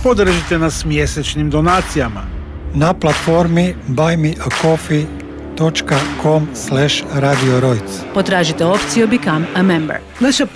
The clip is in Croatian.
Podržite nas mjesečnim donacijama na platformi buymeacoffee.com/Radio Rojc. Potražite opciju Become a Member. Naša